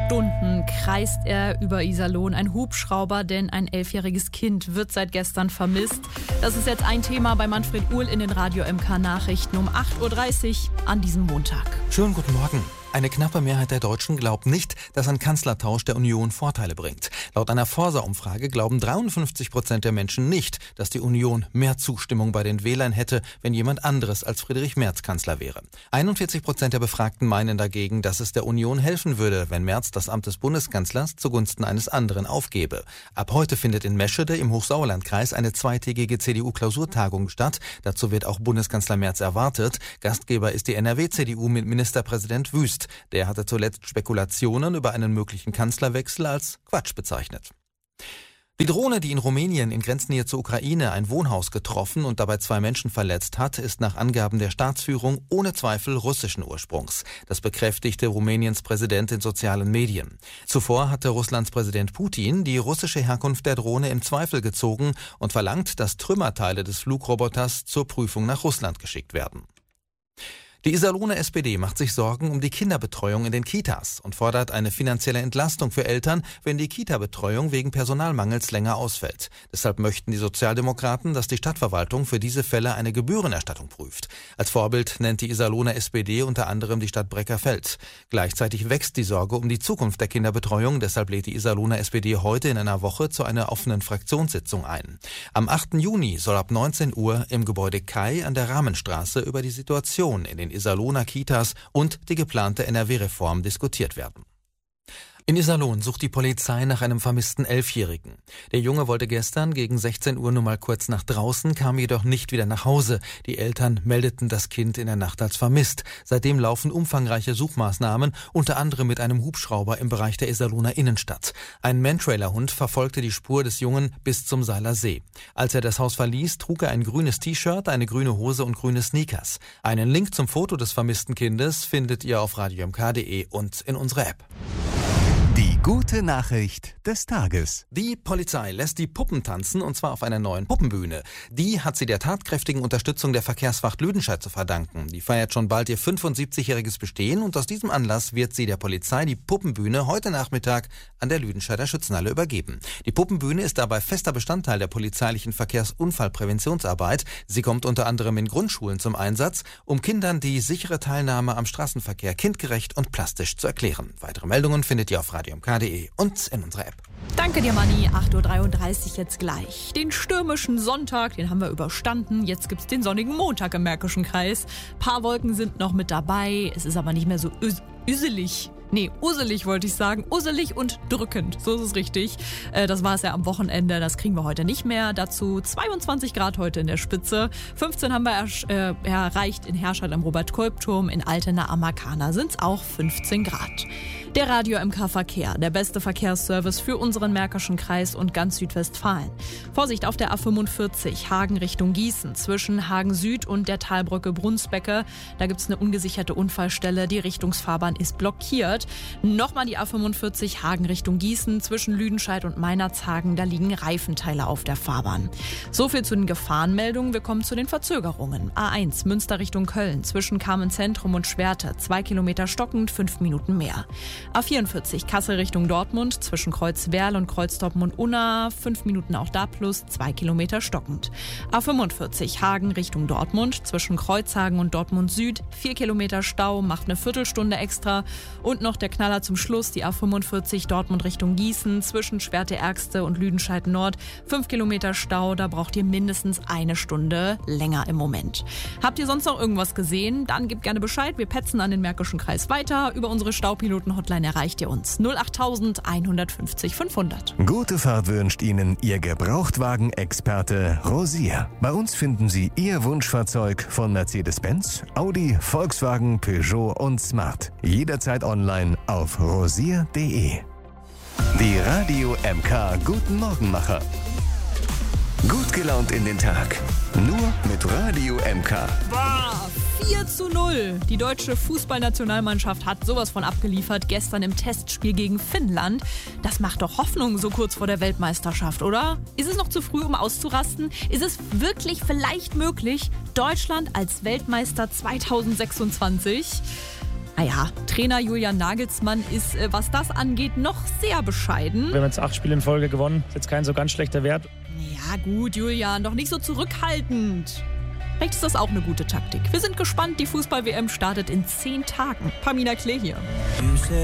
Stunden kreist er über Iserlohn. Ein Hubschrauber, denn ein 11-jähriges Kind wird seit gestern vermisst. Das ist jetzt ein Thema bei Manfred Uhl in den Radio MK Nachrichten um 8.30 Uhr an diesem Montag. Schönen guten Morgen. Eine knappe Mehrheit der Deutschen glaubt nicht, dass ein Kanzlertausch der Union Vorteile bringt. Laut einer Forsa-Umfrage glauben 53% der Menschen nicht, dass die Union mehr Zustimmung bei den Wählern hätte, wenn jemand anderes als Friedrich Merz Kanzler wäre. 41% der Befragten meinen dagegen, dass es der Union helfen würde, wenn Merz das Amt des Bundeskanzlers zugunsten eines anderen aufgebe. Ab heute findet in Meschede im Hochsauerlandkreis eine zweitägige CDU-Klausurtagung statt. Dazu wird auch Bundeskanzler Merz erwartet. Gastgeber ist die NRW-CDU mit Ministerpräsident Wüst. Der hatte zuletzt Spekulationen über einen möglichen Kanzlerwechsel als Quatsch bezeichnet. Die Drohne, die in Rumänien in Grenznähe zur Ukraine ein Wohnhaus getroffen und dabei 2 Menschen verletzt hat, ist nach Angaben der Staatsführung ohne Zweifel russischen Ursprungs. Das bekräftigte Rumäniens Präsident in sozialen Medien. Zuvor hatte Russlands Präsident Putin die russische Herkunft der Drohne in Zweifel gezogen und verlangt, dass Trümmerteile des Flugroboters zur Prüfung nach Russland geschickt werden. Die Iserlohner SPD macht sich Sorgen um die Kinderbetreuung in den Kitas und fordert eine finanzielle Entlastung für Eltern, wenn die Kita-Betreuung wegen Personalmangels länger ausfällt. Deshalb möchten die Sozialdemokraten, dass die Stadtverwaltung für diese Fälle eine Gebührenerstattung prüft. Als Vorbild nennt die Iserlohner SPD unter anderem die Stadt Breckerfeld. Gleichzeitig wächst die Sorge um die Zukunft der Kinderbetreuung. Deshalb lädt die Iserlohner SPD heute in einer Woche zu einer offenen Fraktionssitzung ein. Am 8. Juni soll ab 19 Uhr im Gebäude Kai an der Rahmenstraße über die Situation in den Iserlohner Kitas und die geplante NRW-Reform diskutiert werden. In Iserlohn sucht die Polizei nach einem vermissten 11-Jährigen. Der Junge wollte gestern gegen 16 Uhr nur mal kurz nach draußen, kam jedoch nicht wieder nach Hause. Die Eltern meldeten das Kind in der Nacht als vermisst. Seitdem laufen umfangreiche Suchmaßnahmen, unter anderem mit einem Hubschrauber im Bereich der Iserlohner Innenstadt. Ein Mantrailer-Hund verfolgte die Spur des Jungen bis zum Seiler See. Als er das Haus verließ, trug er ein grünes T-Shirt, eine grüne Hose und grüne Sneakers. Einen Link zum Foto des vermissten Kindes findet ihr auf radiomk.de und in unserer App. Die gute Nachricht des Tages. Die Polizei lässt die Puppen tanzen, und zwar auf einer neuen Puppenbühne. Die hat sie der tatkräftigen Unterstützung der Verkehrswacht Lüdenscheid zu verdanken. Die feiert schon bald ihr 75-jähriges Bestehen und aus diesem Anlass wird sie der Polizei die Puppenbühne heute Nachmittag an der Lüdenscheider Schützenhalle übergeben. Die Puppenbühne ist dabei fester Bestandteil der polizeilichen Verkehrsunfallpräventionsarbeit. Sie kommt unter anderem in Grundschulen zum Einsatz, um Kindern die sichere Teilnahme am Straßenverkehr kindgerecht und plastisch zu erklären. Weitere Meldungen findet ihr auf radiomk.de und in unserer App. Danke dir, Manni. 8.33 Uhr jetzt gleich. Den stürmischen Sonntag, den haben wir überstanden. Jetzt gibt's den sonnigen Montag im Märkischen Kreis. Paar Wolken sind noch mit dabei. Es ist aber nicht mehr so uselig. Nee, uselig wollte ich sagen. Uselig und drückend, so ist es richtig. Das war es ja am Wochenende, das kriegen wir heute nicht mehr. Dazu 22 Grad heute in der Spitze. 15 haben wir erreicht in Herscheid am Robert-Kolb-Turm. In Altena am Markana sind es auch 15 Grad. Der Radio MK Verkehr, der beste Verkehrsservice für unseren Märkischen Kreis und ganz Südwestfalen. Vorsicht auf der A45, Hagen Richtung Gießen, zwischen Hagen Süd und der Talbrücke Brunsbecke. Da gibt es eine ungesicherte Unfallstelle, die Richtungsfahrbahn ist blockiert. Nochmal die A45, Hagen Richtung Gießen, zwischen Lüdenscheid und Meinerzhagen, da liegen Reifenteile auf der Fahrbahn. So viel zu den Gefahrenmeldungen, wir kommen zu den Verzögerungen. A1, Münster Richtung Köln, zwischen Carmen-Zentrum und Schwerte, 2 Kilometer stockend, 5 Minuten mehr. A44 Kassel Richtung Dortmund, zwischen Kreuzwerl und Kreuzdortmund-Unna, 5 Minuten auch da plus, 2 Kilometer stockend. A45 Hagen Richtung Dortmund, zwischen Kreuzhagen und Dortmund Süd, 4 Kilometer Stau, macht eine Viertelstunde extra. Und noch der Knaller zum Schluss, die A45 Dortmund Richtung Gießen, zwischen Schwerte-Ärgste und Lüdenscheid Nord, 5 Kilometer Stau, da braucht ihr mindestens eine Stunde länger im Moment. Habt ihr sonst noch irgendwas gesehen? Dann gebt gerne Bescheid, wir petzen an den Märkischen Kreis weiter. Über unsere Staupiloten-Hotline erreicht ihr uns 08000 150 500. Gute Fahrt wünscht Ihnen Ihr Gebrauchtwagen-Experte Rosier. Bei uns finden Sie Ihr Wunschfahrzeug von Mercedes-Benz, Audi, Volkswagen, Peugeot und Smart. Jederzeit online auf rosier.de. Die Radio MK Guten Morgenmacher. Gut gelaunt in den Tag. Nur mit Radio MK. Wow, 4:0. Die deutsche Fußballnationalmannschaft hat sowas von abgeliefert gestern im Testspiel gegen Finnland. Das macht doch Hoffnung so kurz vor der Weltmeisterschaft, oder? Ist es noch zu früh, um auszurasten? Ist es wirklich vielleicht möglich, Deutschland als Weltmeister 2026? Naja, Trainer Julian Nagelsmann ist, was das angeht, noch sehr bescheiden. Wir haben jetzt 8 Spiele in Folge gewonnen. Ist jetzt kein so ganz schlechter Wert. Ja gut, Julian, doch nicht so zurückhaltend. Vielleicht ist das auch eine gute Taktik. Wir sind gespannt, die Fußball-WM startet in 10 Tagen. Pamina Klee hier.